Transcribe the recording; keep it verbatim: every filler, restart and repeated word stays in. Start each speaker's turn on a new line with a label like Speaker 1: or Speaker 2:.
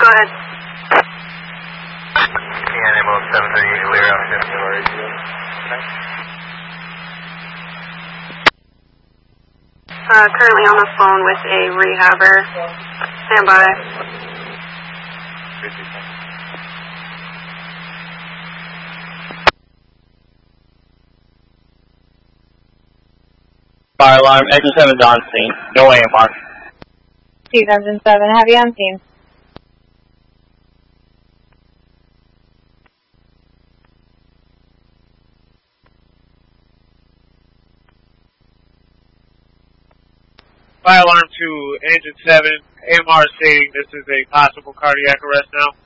Speaker 1: Go ahead.
Speaker 2: Yeah, ambulance seven thirty-eight, clear out of
Speaker 1: Uh, currently on the phone with a rehabber. Stand by.
Speaker 3: Fire alarm, engine seven is on scene. No A M R.
Speaker 4: Steve, engine seven, heavy on scene.
Speaker 5: Fire alarm to engine seven, A M R stating this is a possible cardiac arrest now.